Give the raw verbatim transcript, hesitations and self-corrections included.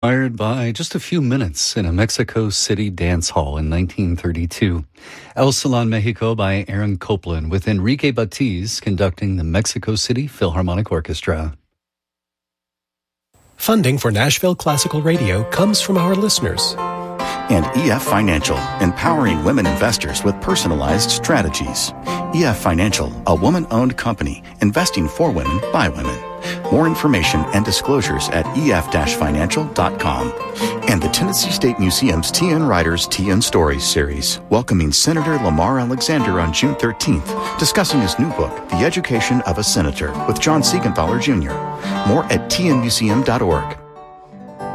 Inspired by just a few minutes in a Mexico City dance hall in nineteen thirty-two. El Salon, Mexico by Aaron Copland with Enrique Batiz conducting the Mexico City Philharmonic Orchestra. Funding for Nashville Classical Radio comes from our listeners. And E F Financial, empowering women investors with personalized strategies. E F Financial, a woman-owned company, investing for women by women. More information and disclosures at e f dash financial dot com. And the Tennessee State Museum's T N Writers T N Stories series, welcoming Senator Lamar Alexander on June thirteenth, discussing his new book, The Education of a Senator, with John Siegenthaler Junior More at t n museum dot org.